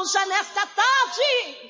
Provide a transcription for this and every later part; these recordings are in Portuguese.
mãos já nesta tarde.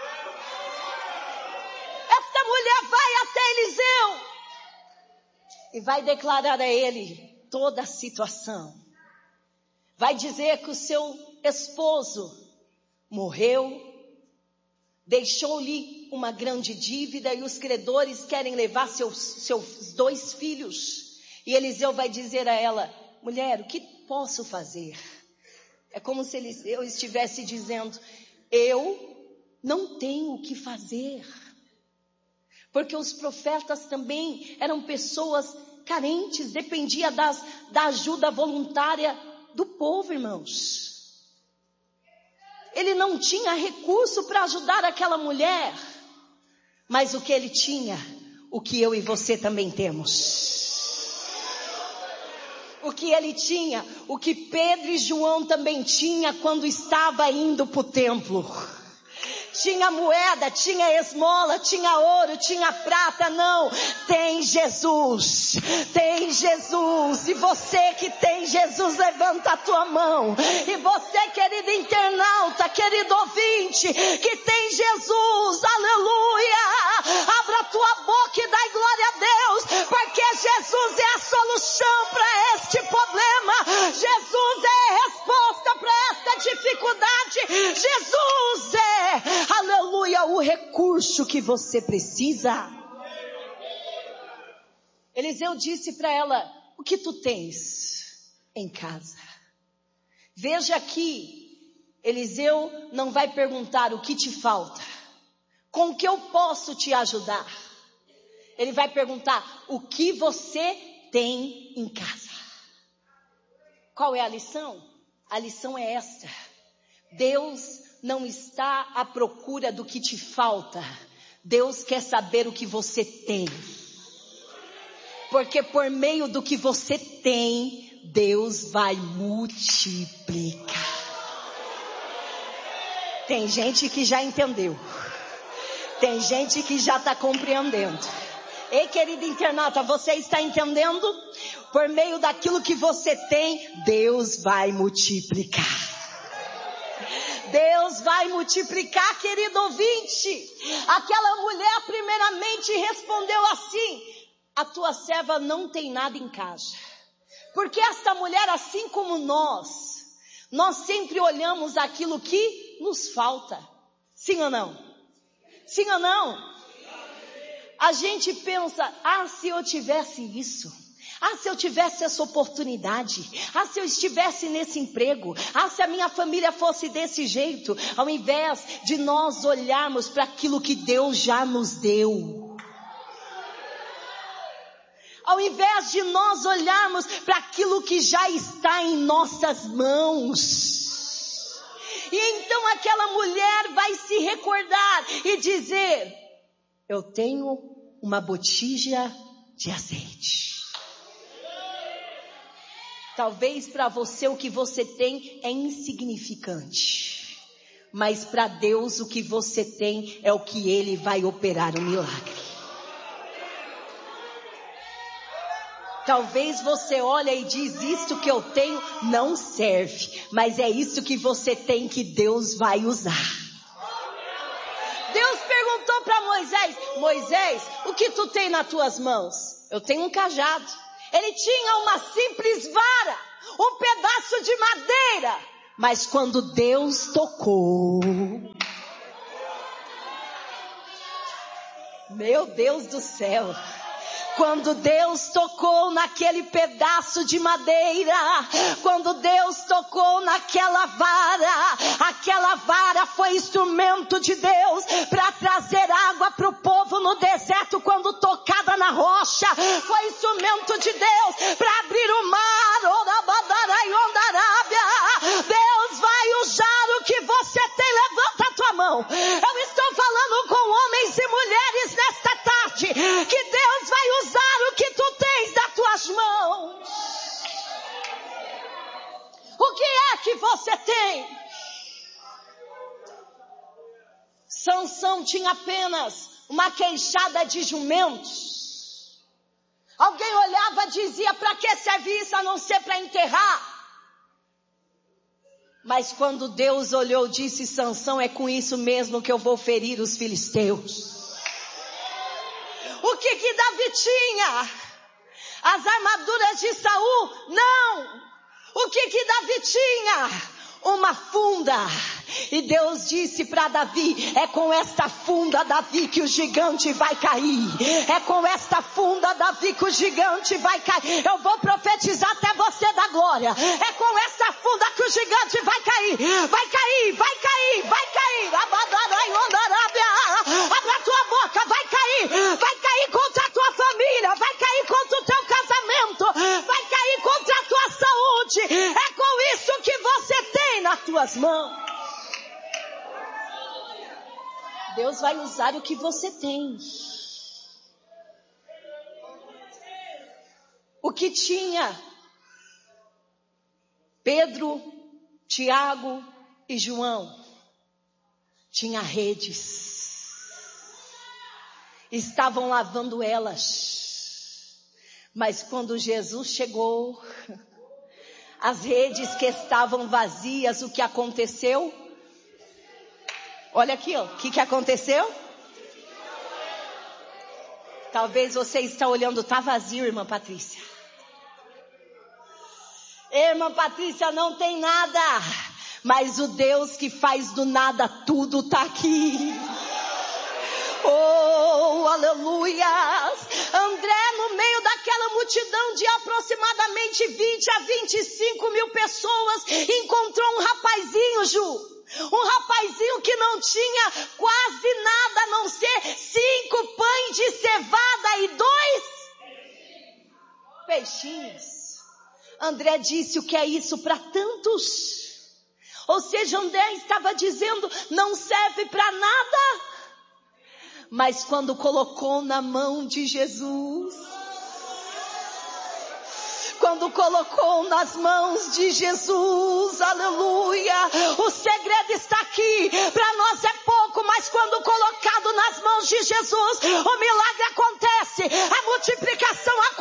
Esta mulher vai até Eliseu e vai declarar a ele toda a situação. Vai dizer que o seu esposo morreu, deixou-lhe uma grande dívida e os credores querem levar seus 2 filhos. E Eliseu vai dizer a ela: mulher, o que posso fazer? É como se Eliseu estivesse dizendo: eu não tenho o que fazer. Porque os profetas também eram pessoas carentes, dependia da ajuda voluntária do povo, irmãos. Ele não tinha recurso para ajudar aquela mulher, mas o que ele tinha, o que eu e você também temos. O que ele tinha, o que Pedro e João também tinha quando estava indo para o templo. Tinha moeda, tinha esmola, tinha ouro, tinha prata, não. Tem Jesus, tem Jesus. E você que tem Jesus, levanta a tua mão. E você, querido internauta, querido ouvinte, que tem Jesus, aleluia. Abra a tua boca e dai glória a Deus, porque Jesus é a solução para este problema. Jesus é a resposta para esta dificuldade. Jesus é, aleluia, o recurso que você precisa. Eliseu disse para ela: o que tu tens em casa? Veja que Eliseu não vai perguntar o que te falta, com que eu posso te ajudar. Ele vai perguntar: o que você tem em casa? Qual é a lição? A lição é esta: Deus não está à procura do que te falta. Deus quer saber o que você tem. Porque por meio do que você tem, Deus vai multiplicar. Tem gente que já entendeu. Tem gente que já está compreendendo. Ei, querido internauta, você está entendendo? Por meio daquilo que você tem, Deus vai multiplicar. Deus vai multiplicar, querido ouvinte. Aquela mulher primeiramente respondeu assim: a tua serva não tem nada em casa. Porque esta mulher, assim como nós sempre olhamos aquilo que nos falta. Sim ou não? Sim ou não? A gente pensa: se eu tivesse isso. Se eu tivesse essa oportunidade. Se eu estivesse nesse emprego. Se a minha família fosse desse jeito. Ao invés de nós olharmos para aquilo que Deus já nos deu. Ao invés de nós olharmos para aquilo que já está em nossas mãos. E então aquela mulher vai se recordar e dizer: eu tenho uma botija de azeite. Talvez para você o que você tem é insignificante. Mas para Deus o que você tem é o que Ele vai operar o milagre. Talvez você olha e diz: isto que eu tenho não serve. Mas é isso que você tem que Deus vai usar. Deus perguntou para Moisés: Moisés, o que tu tem nas tuas mãos? Eu tenho um cajado. Ele tinha uma simples vara, um pedaço de madeira. Mas quando Deus tocou, meu Deus do céu, quando Deus tocou naquele pedaço de madeira, quando Deus tocou naquela vara foi instrumento de Deus para trazer água para o povo no deserto. Quando tocada na rocha, foi instrumento de Deus para abrir o mar. Deus vai usar o que você tem. Levanta a tua mão. Eu estou falando com homens e mulheres nesta tarde, que Deus vai usar o que tu tens nas tuas mãos. O que é que você tem? Sansão tinha apenas uma queixada de jumentos. Alguém olhava e dizia: para que serve isso a não ser para enterrar? Mas quando Deus olhou, disse: Sansão, é com isso mesmo que eu vou ferir os filisteus. O que Davi tinha? As armaduras de Saul? Não. O que Davi tinha? Uma funda. E Deus disse para Davi: é com esta funda, Davi, que o gigante vai cair. É com esta funda, Davi, que o gigante vai cair. Eu vou profetizar até você da glória. É com esta funda que o gigante vai cair. Vai cair, vai cair, vai cair. Abra a tua boca, vai cair. Vai cair contra a tua família. Vai cair contra o teu casamento. Vai cair contra a tua saúde. É com isso que você tem nas tuas mãos. Deus vai usar o que você tem. O que tinha Pedro, Tiago e João? Tinha redes. Estavam lavando elas. Mas quando Jesus chegou, as redes que estavam vazias, o que aconteceu? Olha aqui, ó. O que aconteceu? Talvez você está olhando, está vazio, irmã Patrícia. Irmã Patrícia, não tem nada. Mas o Deus que faz do nada tudo está aqui. Oh, aleluia. André, no meio daquela multidão de aproximadamente 20 a 25 mil pessoas, encontrou um rapazinho, Ju. Um rapazinho que não tinha quase nada a não ser 5 pães de cevada e 2 peixinhos. André disse: o que é isso para tantos? Ou seja, André estava dizendo: não serve para nada. Mas quando colocou na mão de Jesus, quando colocou nas mãos de Jesus, aleluia, o segredo está aqui. Para nós é pouco, mas quando colocado nas mãos de Jesus, o milagre acontece.